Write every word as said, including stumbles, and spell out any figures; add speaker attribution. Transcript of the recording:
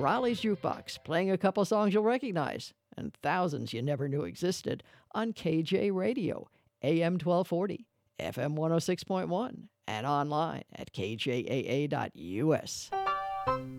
Speaker 1: Raleigh's Jukebox, playing a couple songs you'll recognize, and thousands you never knew existed on K J Radio, A M twelve forty, F M one oh six point one, and online at k j a a dot u s.